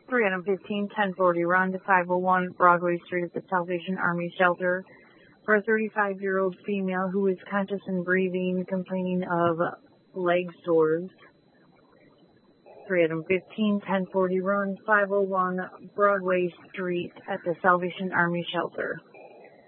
3 item 15, 1040 run to 501 Broadway Street at the Salvation Army Shelter for a 35-year-old female who is conscious and breathing, complaining of leg sores. 3 item 15, 1040 run, 501 Broadway Street at the Salvation Army Shelter.